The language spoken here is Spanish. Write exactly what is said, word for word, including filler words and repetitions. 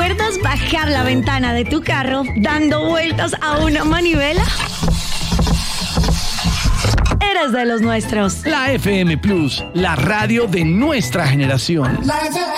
¿Recuerdas bajar la ventana de tu carro dando vueltas a una manivela? Eres de los nuestros. La F M Plus, la radio de nuestra generación. La F M